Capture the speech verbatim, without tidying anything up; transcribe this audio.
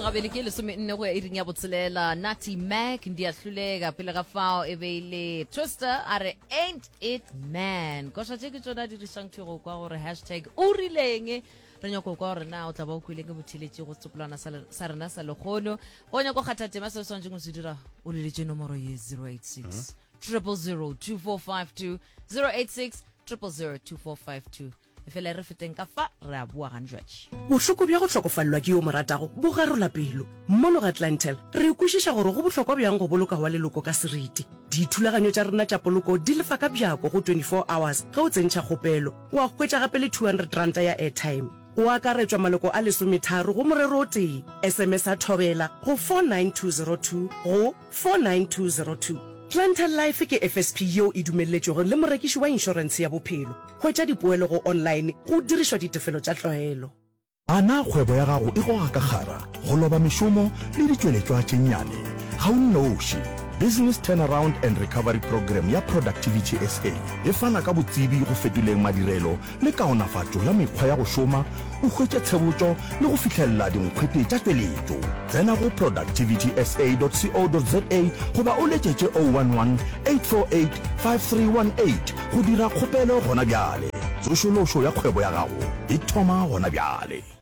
gabele ke le some nne go e ring ya botselela Natty Mac ndi ahlulega pele ga fao e beile Twister are ain't it man go sa tsheke tsona di risang tshego kwa gore hashtag o rileng re nyako kwa gore na o tla ba o kwileng botheletsi go tsopolana sa rena sa legolo go nya go kgathatse ma se sonje go se dira o le letse nomoro ye zero eight six zero zero zero two four five two zero eight six zero zero zero two four five two efela re feteng ka fa re a bua ganjwatši bohloko bja go tlhokofallwa ke yo moratago bo garola pelo mmono ga Clientele re ikwešiša gore go bohlokwa bjang go boloka wa leloko ka seriti dithulaganyo tša rena tša poloko di lefa ka bjako go twenty-four hours ge o tsentšha kgopelo wa hwetša gape le two hundred ranta ya airtime o akaretswa maloko a lesometharo go morero o tee sms a thobela go four nine two zero two go four nine two zero two. Clientele Life ke F S P yo e dumelletšego le morekiši wa inšorense ya bophelo hwetša dipoelo go online go dirišwa ditefelo tša tlwaelo. Ana kgwebo ya gago e goga ka gara go loba mešomo le ditšweletšwa tše nnyane ga o nnoši. Business Turnaround and Recovery Program ya Productivity S A e fana ka botsebi go fetoleng madirelo le kaonafatšo ya mekgwa ya go šoma o hwetše tshebotšo le go fitlhelela dinkgwete tša tšweletšo. Tsena go productivity s a dot co dot za goba o letšetše zero one one eight four eight five three one eight go dira kgopelo gona bjale. Tsošološo ya kgwebo ya gago e thoma gona bjale.